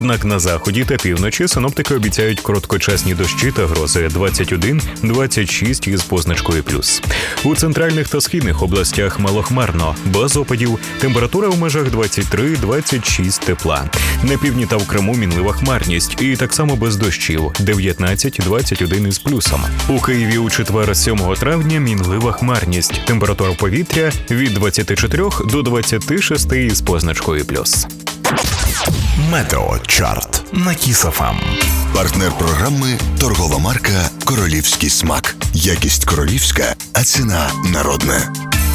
Однак на заході та півночі синоптики обіцяють короткочасні дощі та грози 21-26 із позначкою плюс. У центральних та східних областях малохмарно, без опадів, температура в межах 23-26 тепла. На півдні та в Криму мінлива хмарність і так само без дощів 19-21 із плюсом. У Києві у четвер 7 травня мінлива хмарність, температура повітря від 24 до 26 із позначкою плюс. Метеочарт на Kiss FM. Партнер програми – торгова марка «Королівський смак». Якість королівська, а ціна народна.